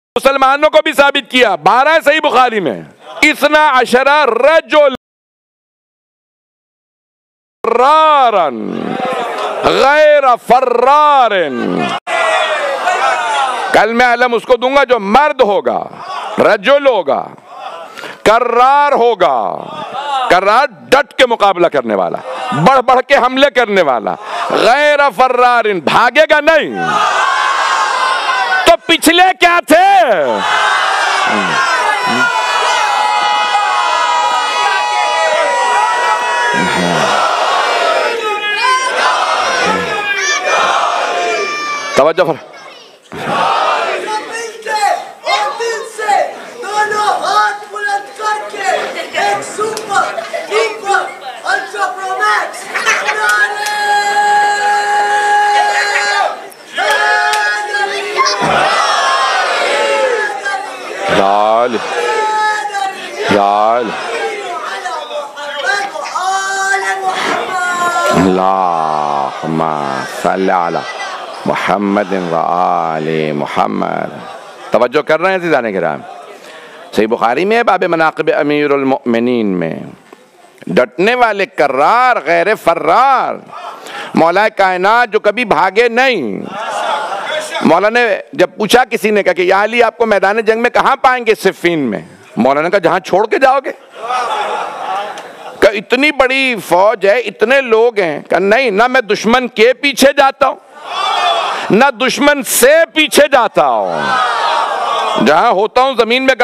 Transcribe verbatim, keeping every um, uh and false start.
मुसलमानों को भी साबित किया, बारह सही बुखारी में, इसना अशरा रजुल फर्रारन गैर फर्रारन। कल मैं अलम उसको दूंगा जो मर्द होगा, रजुल होगा, कर्रार होगा, कर्रार डट के मुकाबला करने वाला, बढ़ बढ़ के हमले करने वाला, गैर फर्रारिन भागेगा नहीं। तो पिछले क्या थे? तवज्जो फर लाल लाल अल्लाहुम्मा सल्ली अला मुहम्मद व आले मुहम्मद। तवज्जो कर रहे हैं ज़ीज़ाने किराम। सही बुखारी में बाब मनाक़िब अमीरुल मोमिनीन में, डटने वाले कर्रार गैर फर्रार, मौला कायनात जो कभी भागे नहीं। मौला ने जब पूछा किसी ने कहा कि या अली आपको मैदान जंग में कहाँ पाएंगे? सिफ़ीन में। मौला ने कहा जहाँ छोड़ के जाओगे। कहा इतनी बड़ी फौज है, इतने लोग हैं। कहा नहीं, ना मैं दुश्मन के पीछे जाता हूँ ना दुश्मन से पीछे जाता हूँ, जहाँ होता हूँ जमीन में